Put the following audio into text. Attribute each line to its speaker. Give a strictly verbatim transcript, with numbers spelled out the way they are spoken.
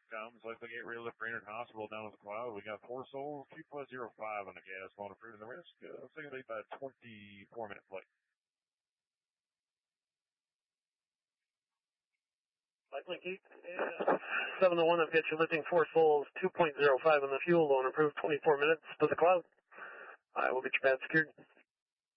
Speaker 1: comes. Like we get rid of the Brainerd Hospital down at the cloud. We got four souls, two plus zero five on the gas, going approved in the risk. Uh, looks like it'll be about a twenty-four minute flight.
Speaker 2: Likely Keith, yeah. seven oh one, I've got you lifting four souls, two point zero five on the fuel, loan approved, twenty-four minutes to the cloud. I will get your pad secured.